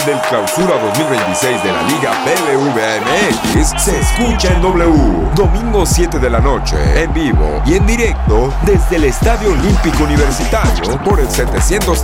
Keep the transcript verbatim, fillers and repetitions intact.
final del Clausura dos mil veintiséis de la Liga B B V A M X se escucha en W. Domingo siete de la noche, en vivo y en directo desde el Estadio Olímpico Universitario por el setecientos